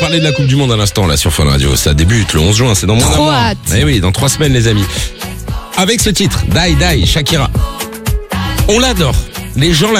parlait de la Coupe du Monde à l'instant là sur Fun Radio. Ça débute le 11 juin, c'est dans moins d'un Trop mois. hâte. Eh oui, dans 3 semaines les amis. Avec ce titre, Die Die, Shakira. On l'adore. Les gens